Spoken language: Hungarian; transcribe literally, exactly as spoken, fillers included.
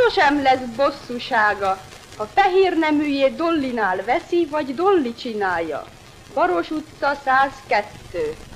sosem lesz bosszúsága, ha fehér neműjét Dollinál veszi, vagy Dolli csinálja. Baros utca száz kettő.